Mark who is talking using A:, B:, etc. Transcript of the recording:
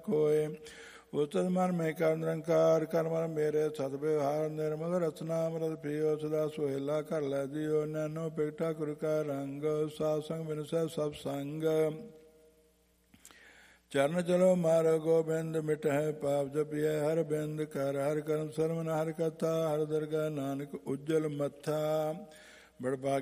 A: ਕੋਏ। ਉਤਤ ਮਨ ਮੈਂ ਕਰ ਨਿਰੰਕਾਰ ਕਰ ਮਨ ਮੇਰੇ ਸਤ ਵਿਵਹਾਰ ਨਿਰਮਲ ਰਤਨਾ ਅੰਮ੍ਰਿਤ ਪੀਓ ਸਦਾ ਸੁਹੇਲਾ ਕਰ ਲੈ ਦਿਓ। ਨੈਨੋ ਪਿਗਟਾ ਗੁਰ ਕਾ ਰੰਗ ਸਾਧ ਸੰਗ ਬਿਨਸੈ ਸਭ ਸੰਗ। ਚਰਨ ਚਲੋ ਮਾਰੋ ਗੋਬਿੰਦ ਮਿਟਹਿ ਪਾਪ ਜਪਿਐ ਹਰ ਬਿੰਦ ਕਰ ਹਰ ਕਰਮ ਸਰਵਨ ਹਰ ਕਥਾ ਹਰ ਦਰਗਾਹ ਨਾਨਕ ਉਜਲ ਮੱਥਾ। ਬੜਭਾਗ